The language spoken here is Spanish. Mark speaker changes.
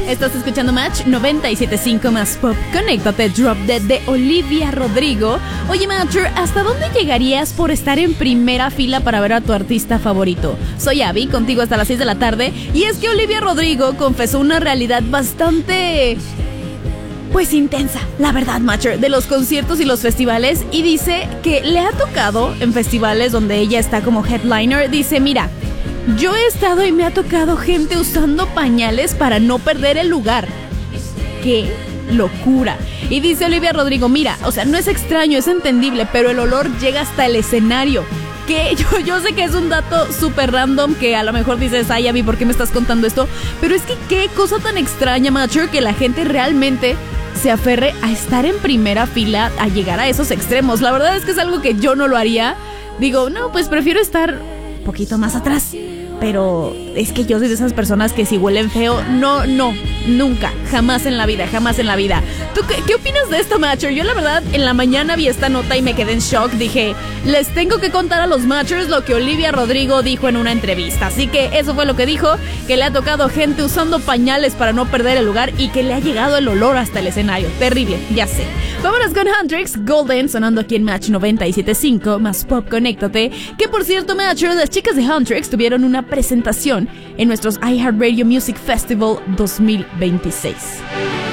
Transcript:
Speaker 1: Estás escuchando Match 97.5 más pop. Conéctate, Drop Dead de Olivia Rodrigo. Oye, Matcher, ¿hasta dónde llegarías por estar en primera fila para ver a tu artista favorito? Soy Abby, contigo hasta las 6 de la tarde. Y es que Olivia Rodrigo confesó una realidad bastante... pues intensa, la verdad, Matcher, de los conciertos y los festivales. Y dice que le ha tocado en festivales donde ella está como headliner. Dice, mira, yo he estado y me ha tocado gente usando pañales para no perder el lugar. ¡Qué locura! Y dice Olivia Rodrigo, mira, o sea, no es extraño, es entendible, pero el olor llega hasta el escenario. Que yo sé que es un dato súper random, que a lo mejor dices, ay, Abby, ¿por qué me estás contando esto? Pero es que qué cosa tan extraña, Matcher, que la gente realmente se aferre a estar en primera fila, a llegar a esos extremos. La verdad es que es algo que yo no lo haría. Digo, no, pues prefiero estar un poquito más atrás. Pero es que yo soy de esas personas que si huelen feo, no, nunca, jamás en la vida. ¿Tú qué opinas de esto, Matcher? Yo la verdad en la mañana vi esta nota y me quedé en shock. Dije, les tengo que contar a los Matchers lo que Olivia Rodrigo dijo en una entrevista. Así que eso fue lo que dijo, que le ha tocado gente usando pañales para no perder el lugar y que le ha llegado el olor hasta el escenario. Terrible, ya sé. Vámonos con Huntrix, Golden, sonando aquí en Match 97.5, más pop, conéctate. Que por cierto, Matcher, las chicas de Huntrix tuvieron una presentación en nuestros iHeartRadio Music Festival 2026.